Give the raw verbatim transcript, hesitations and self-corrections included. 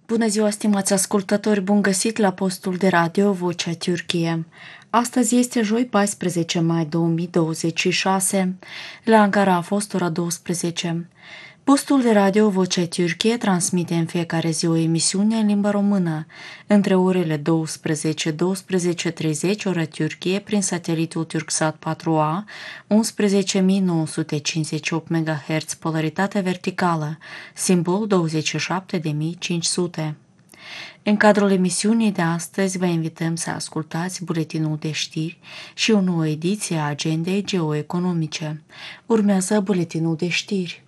Bună ziua, stimați ascultători! Bun găsit la postul de radio Vocea Türkiye. Astăzi este joi, paisprezece mai două mii douăzeci și șase. La Ankara a fost ora douăsprezece. Postul de radio Vocea Türkiye transmite în fiecare zi o emisiune în limba română, între orele douăsprezece - douăsprezece și treizeci ora Türkiye prin satelitul Turksat patru A, unsprezece mii nouă sute cincizeci și opt MHz, polaritate verticală, simbol douăzeci și șapte de mii cinci sute. În cadrul emisiunii de astăzi vă invităm să ascultați buletinul de știri și o nouă ediție a agendei geoeconomice. Urmează buletinul de știri.